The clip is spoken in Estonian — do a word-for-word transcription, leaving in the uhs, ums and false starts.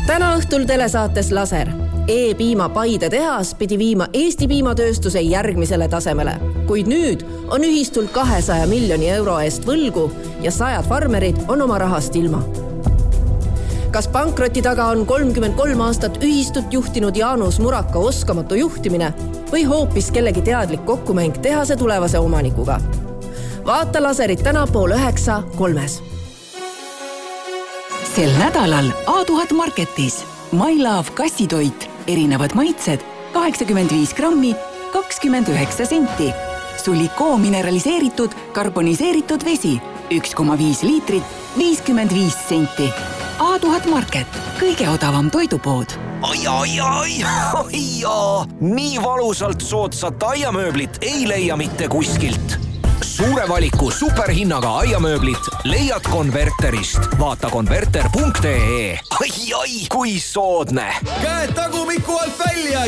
Täna õhtul telesaates Laser. E-piima Paide tehas pidi viima Eesti piimatööstuse järgmisele tasemele, kuid nüüd on ühistul kahesaja miljoni euro eest võlgu ja sajad farmerid on oma rahast ilma. Kas pankroti taga on kolmkümmend kolm aastat ühistut juhtinud Jaanus Muraka oskamatu juhtimine või hoopis kellegi teadlik kokkumäng tehase tulevase omanikuga? Vaata Laserit täna pool üheksa kolmes. Sel nädalal A tuhat Marketis My Love kassitoit, erinevad maitsed, kaheksakümmend viis grammi, kakskümmend üheksa senti. Sulikoo mineraliseeritud, karboniseeritud vesi, üks koma viis liitrit, viiskümmend viis senti. A tuhat Market, kõige odavam toidupood. Ai, ai, ai, ai, ai, nii valusalt soodsat aiamööblit ei leia mitte kuskilt. Suure valiku superhinnaga aiamööblit leiad Konverterist. Vaata konverter punkt ee. Ai, ai, kui soodne. Käed tagumiku alt välja